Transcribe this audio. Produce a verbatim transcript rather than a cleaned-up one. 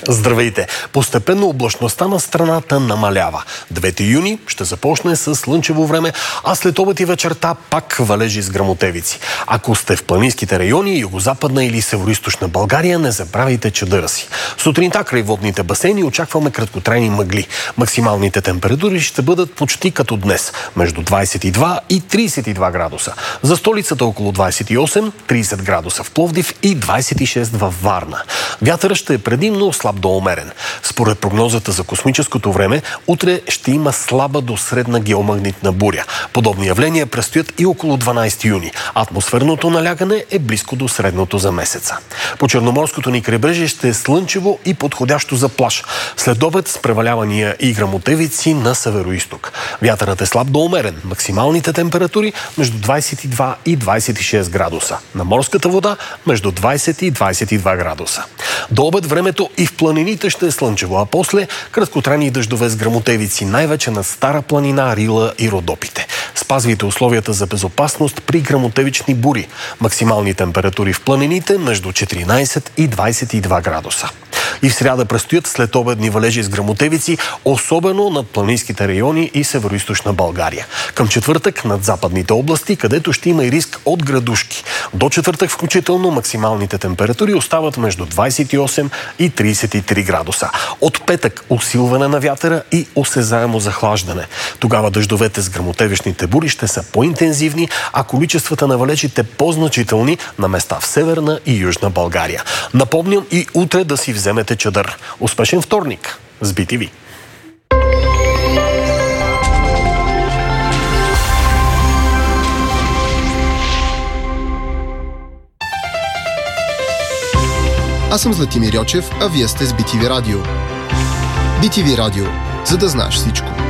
Здравейте! Постепенно облачността на страната намалява. девети юни ще започне с слънчево време, а след обед и вечерта пак валежи с гръмотевици. Ако сте в планинските райони, югозападна или североизточна България, не забравяйте чадъра си. Сутринта край водните басейни очакваме краткотрайни мъгли. Максималните температури ще бъдат почти като днес, между двадесет и два и тридесет и два градуса. За столицата около двадесет и осем, тридесет градуса в Пловдив и двадесет и шест във Варна. Вятърът ще е предимно слаб до умерен. Според прогнозата за космическото време, утре ще има слаба до средна геомагнитна буря. Подобни явления предстоят и около дванадесети юни. Атмосферното налягане е близко до средното за месеца. По Черноморското ни крайбрежие ще е слънчево и подходящо за плаж. След обед с превалявания и гръмотевици на североизток. Вятърът е слаб до умерен. Максималните температури между двадесет и два и двадесет и шест градуса. На морската вода между двадесет и двадесет и два градуса. До обед времето и в планините ще е слънчево, а после краткотрайни дъждове с гръмотевици, най-вече на Стара планина, Рила и Родопите. Спазвайте условията за безопасност при гръмотевични бури. Максимални температури в планините между четиринадесет и двадесет и два градуса. И в сряда предстоят след обедни валежи с гръмотевици, особено над планинските райони и североизточна България. Към четвъртък над западните области, където ще има и риск от градушки. До четвъртък включително максималните температури остават между двадесет и осем и тридесет и три градуса. От петък усилване на вятъра и осезаемо захлаждане. Тогава дъждовете с гръмотевичните бури ще са по-интензивни, а количествата на валежите по-значителни на места в северна и южна България. Напомням и утре да си вземете чадър. Успешен вторник с би ти ви. Аз съм Златимир Йочев, а вие сте с би ти ви Радио. би ти ви Радио, за да знаеш всичко.